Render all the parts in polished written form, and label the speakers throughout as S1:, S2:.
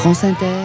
S1: France Inter,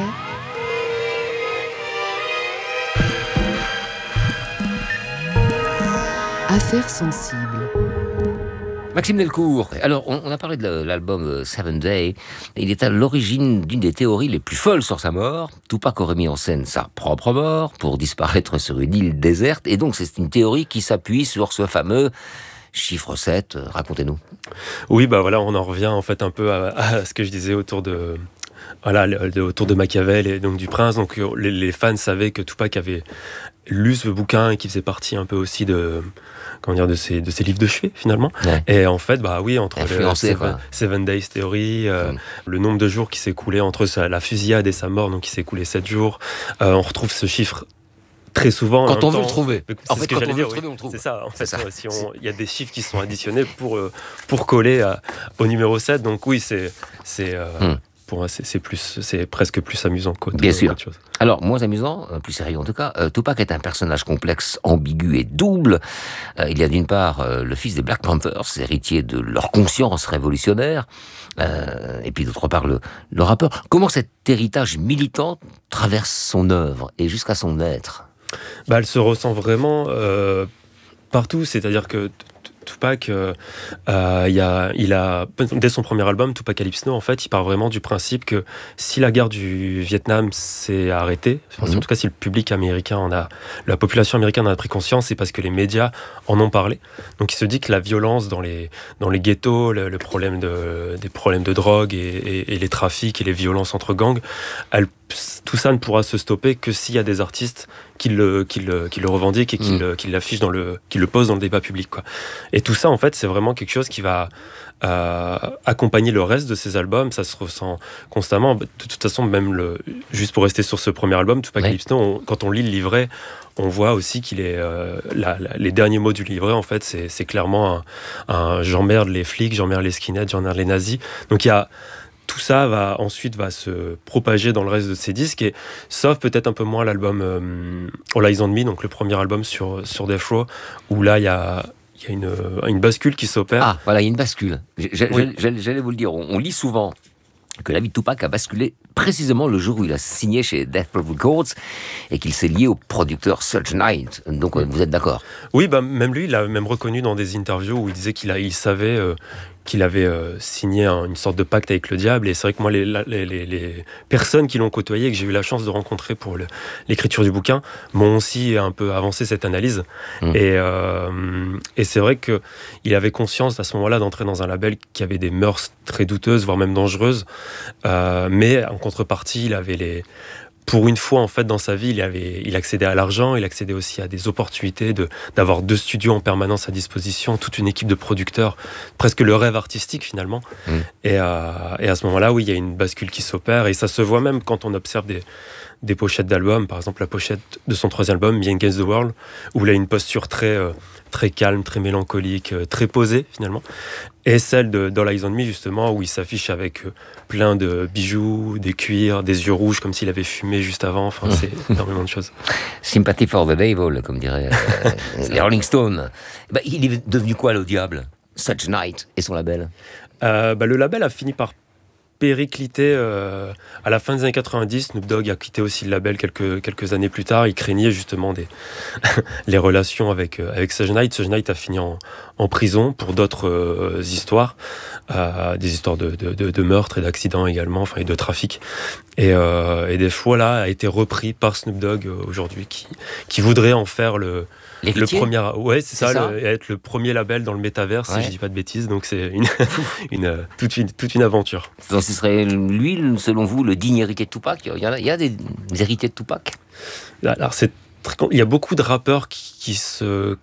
S1: Affaires sensibles.
S2: Maxime Delcourt, alors on a parlé de l'album Seven Day. Il est à l'origine d'une des théories les plus folles sur sa mort. Tupac aurait mis en scène sa propre mort pour disparaître sur une île déserte. Et donc c'est une théorie qui s'appuie sur ce fameux chiffre 7. Racontez-nous.
S3: Oui, voilà, on en revient en fait un peu à ce que je disais autour de... Voilà, autour de Machiavel et donc du Prince. Donc les fans savaient que Tupac avait lu ce bouquin et qui faisait partie un peu aussi de ces livres de chevet finalement. Ouais. Et en fait, oui, entre Seven Days Theory, le nombre de jours qui s'est écoulé entre la fusillade et sa mort, donc il s'est écoulé 7 jours, on retrouve ce chiffre très souvent.
S2: Quand on veut le trouver.
S3: En fait, quand on veut le trouver, on le trouve. C'est ça. En fait, il y a des chiffres qui sont additionnés pour coller au numéro 7. Donc oui, pour moi, c'est presque plus amusant qu'autre chose.
S2: Alors, moins amusant, plus sérieux en tout cas, Tupac est un personnage complexe, ambigu et double. Il y a d'une part le fils des Black Panthers, héritier de leur conscience révolutionnaire, et puis d'autre part le rappeur. Comment cet héritage militant traverse son œuvre et jusqu'à son être ?
S3: Elle se ressent vraiment partout, c'est-à-dire que Tupac, dès son premier album, Tupacalypse Now, en fait, il part vraiment du principe que si la guerre du Vietnam s'est arrêtée, en tout cas si le public américain la population américaine en a pris conscience, c'est parce que les médias en ont parlé. Donc il se dit que la violence dans les ghettos, des problèmes de drogue et les trafics et les violences entre gangs, tout ça ne pourra se stopper que s'il y a des artistes qui le revendiquent et qui l'affichent qui le posent dans le débat public, quoi. Et tout ça, en fait, c'est vraiment quelque chose qui va accompagner le reste de ses albums. Ça se ressent constamment. De toute façon, même juste pour rester sur ce premier album, Tupacalypse Now, quand on lit le livret, on voit aussi qu'il est les derniers mots du livret, en fait, c'est clairement un j'emmerde les flics, j'emmerde les skinheads, j'emmerde les nazis. Donc il y a tout ça va se propager dans le reste de ses disques, et sauf peut-être un peu moins l'album All Eyes on Me, donc le premier album sur Death Row, où là il y a une bascule qui s'opère.
S2: Ah, voilà, il y a une bascule. J'allais vous le dire, on lit souvent que la vie de Tupac a basculé précisément le jour où il a signé chez Death Row Records et qu'il s'est lié au producteur Suge Knight. Donc vous êtes d'accord ?
S3: Oui, même lui, il a même reconnu dans des interviews où il disait qu'il savait qu'il avait signé une sorte de pacte avec le diable. Et c'est vrai que moi, les personnes qui l'ont côtoyé, que j'ai eu la chance de rencontrer pour l'écriture du bouquin, m'ont aussi un peu avancé cette analyse. Et c'est vrai qu'il avait conscience à ce moment-là d'entrer dans un label qui avait des mœurs très douteuses, voire même dangereuses. Mais en contrepartie, il avait pour une fois, en fait, dans sa vie, il accédait à l'argent, il accédait aussi à des opportunités d'avoir 2 studios en permanence à disposition, toute une équipe de producteurs, presque le rêve artistique finalement. Et à ce moment-là, oui, il y a une bascule qui s'opère, et ça se voit même quand on observe des pochettes d'albums, par exemple la pochette de son 3e album, Me Against the World, où il a une posture très calme, très mélancolique, très posée finalement, et celle d'All Eyes on Me, justement, où il s'affiche avec plein de bijoux, des cuirs, des yeux rouges, comme s'il avait fumé juste avant. Enfin, c'est énormément de choses.
S2: Sympathy for the Devil, comme diraient les Rolling Stones. Il est devenu quoi, le diable ? Suge Knight et son label ?
S3: Le label a fini par péricliter à la fin des années 90. Snoop Dogg a quitté aussi le label quelques années plus tard. Il craignait justement les relations avec Suge Knight. Suge Knight a fini en prison pour d'autres histoires, des histoires de meurtres et d'accidents également, et de trafic. Et des fois là a été repris par Snoop Dogg aujourd'hui, qui voudrait en faire le premier, être le premier label dans le métavers, si je dis pas de bêtises. Donc c'est toute une aventure.
S2: Donc ce serait lui, selon vous, le digne héritier de Tupac ? Il y a des héritiers de Tupac ?
S3: Alors il y a beaucoup de rappeurs qui se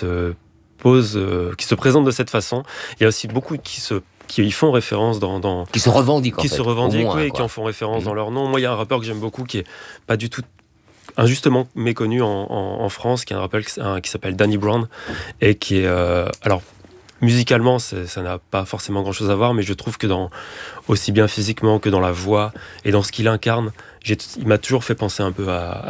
S3: présentent de cette façon. Il y a aussi beaucoup qui y font référence
S2: qui se revendiquent,
S3: et qui en font référence dans leur nom. Moi, il y a un rappeur que j'aime beaucoup qui est pas du tout injustement méconnu en France, qui est un rappeur qui s'appelle Danny Brown, et qui est alors musicalement ça n'a pas forcément grand chose à voir, mais je trouve que aussi bien physiquement que dans la voix et dans ce qu'il incarne, il m'a toujours fait penser un peu à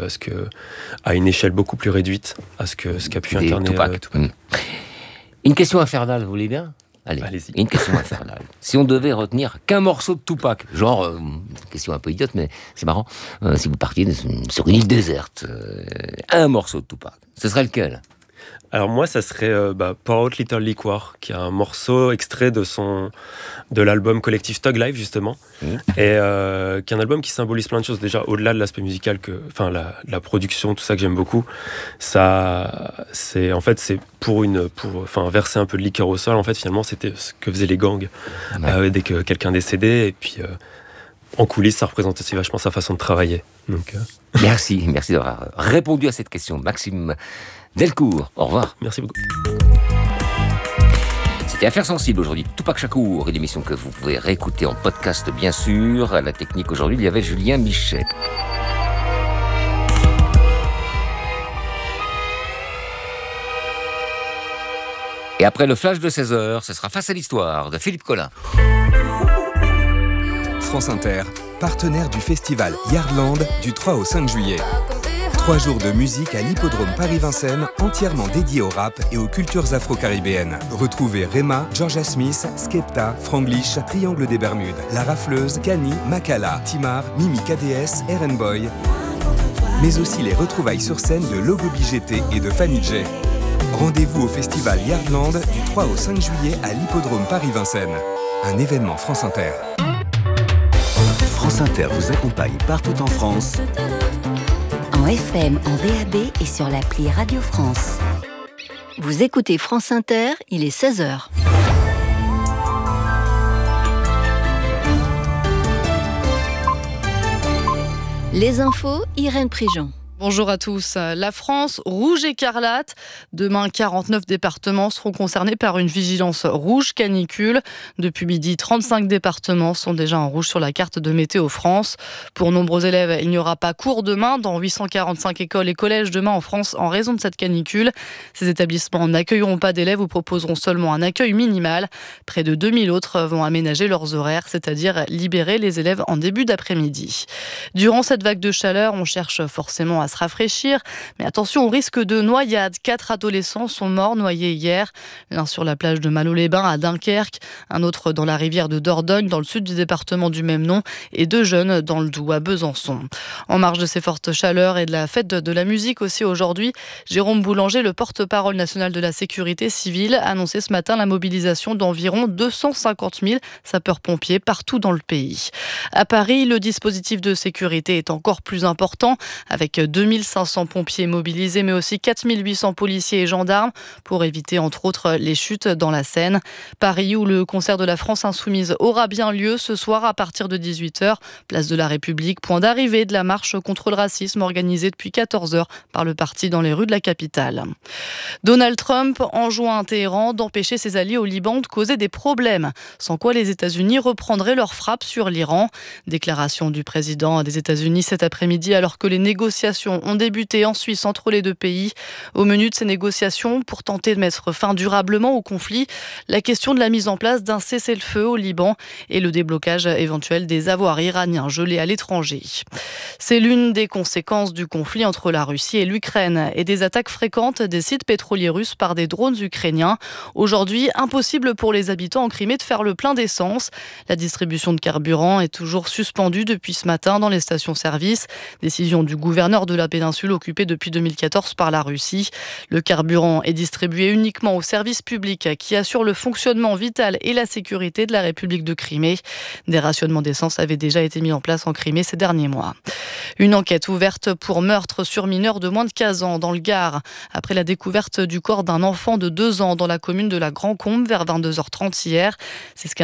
S3: une échelle beaucoup plus réduite, à ce qu'a pu incarner Tupac.
S2: Une question infernale, vous voulez bien ? Allez,
S3: Allez-y.
S2: une question infernale. Si on devait retenir qu'un morceau de Tupac, genre, question un peu idiote, mais c'est marrant, si vous partiez sur une île déserte, un morceau de Tupac, ce serait lequel ?
S3: Alors moi, ça serait Pour Out Little Liquor, qui est un morceau extrait de l'album collectif Thug Life, justement, et qui est un album qui symbolise plein de choses. Déjà, au-delà de l'aspect musical, la production, tout ça que j'aime beaucoup, c'est pour verser un peu de liqueur au sol. En fait, finalement, c'était ce que faisaient les gangs dès que quelqu'un décédait, et puis en coulisses, ça représentait aussi vachement sa façon de travailler. Donc,
S2: Merci d'avoir répondu à cette question, Maxime Delcourt. Au revoir.
S3: merci beaucoup.
S2: C'était Affaires sensibles aujourd'hui. Tupac Shakur, une émission que vous pouvez réécouter en podcast, bien sûr. À la technique aujourd'hui, il y avait Julien Michet. Et après le flash de 16h, ce sera Face à l'histoire de Philippe Collin.
S4: France Inter, partenaire du festival Yardland du 3 au 5 juillet. 3 jours de musique à l'hippodrome Paris-Vincennes, entièrement dédié au rap et aux cultures afro-caribéennes. Retrouvez Rema, Georgia Smith, Skepta, Franglish, Triangle des Bermudes, La Rafleuse, Kani, Makala, Timar, Mimi KDS, Eren Boy, mais aussi les retrouvailles sur scène de Logo BGT et de Fanny J. Rendez-vous au festival Yardland du 3 au 5 juillet à l'hippodrome Paris-Vincennes. Un événement France Inter.
S5: France Inter vous accompagne partout en France.
S6: En FM, en DAB et sur l'appli Radio France. Vous écoutez France Inter, il est 16h. Les infos, Irène Prigent.
S7: Bonjour à tous. La France, rouge écarlate. Demain, 49 départements seront concernés par une vigilance rouge canicule. Depuis midi, 35 départements sont déjà en rouge sur la carte de Météo France. Pour nombreux élèves, il n'y aura pas cours demain dans 845 écoles et collèges demain en France en raison de cette canicule. Ces établissements n'accueilleront pas d'élèves ou proposeront seulement un accueil minimal. Près de 2000 autres vont aménager leurs horaires, c'est-à-dire libérer les élèves en début d'après-midi. Durant cette vague de chaleur, on cherche forcément à se rafraîchir, mais attention au risque de noyade. 4 adolescents sont morts noyés hier, l'un sur la plage de Malo-les-Bains à Dunkerque, un autre dans la rivière de Dordogne dans le sud du département du même nom et 2 jeunes dans le Doubs à Besançon. En marge de ces fortes chaleurs et de la fête de la musique aussi aujourd'hui, Jérôme Boulanger, le porte-parole national de la sécurité civile, a annoncé ce matin la mobilisation d'environ 250 000 sapeurs-pompiers partout dans le pays. À Paris, le dispositif de sécurité est encore plus important, avec 2500 pompiers mobilisés, mais aussi 4800 policiers et gendarmes pour éviter, entre autres, les chutes dans la Seine. Paris, où le concert de la France Insoumise aura bien lieu ce soir à partir de 18h. Place de la République, point d'arrivée de la marche contre le racisme organisée depuis 14h par le parti dans les rues de la capitale. Donald Trump enjoint à Téhéran d'empêcher ses alliés au Liban de causer des problèmes, sans quoi les États-Unis reprendraient leur frappe sur l'Iran. Déclaration du président des États-Unis cet après-midi alors que les négociations ont débuté en Suisse entre les deux pays. Au menu de ces négociations, pour tenter de mettre fin durablement au conflit, la question de la mise en place d'un cessez-le-feu au Liban et le déblocage éventuel des avoirs iraniens gelés à l'étranger. C'est l'une des conséquences du conflit entre la Russie et l'Ukraine et des attaques fréquentes des sites pétroliers russes par des drones ukrainiens. Aujourd'hui, impossible pour les habitants en Crimée de faire le plein d'essence. La distribution de carburant est toujours suspendue depuis ce matin dans les stations-service. Décision du gouverneur de la péninsule occupée depuis 2014 par la Russie. Le carburant est distribué uniquement aux services publics qui assurent le fonctionnement vital et la sécurité de la République de Crimée. Des rationnements d'essence avaient déjà été mis en place en Crimée ces derniers mois. Une enquête ouverte pour meurtre sur mineur de moins de 15 ans dans le Gard, après la découverte du corps d'un enfant de 2 ans dans la commune de la Grand-Combe vers 22h30 hier. C'est ce qu'a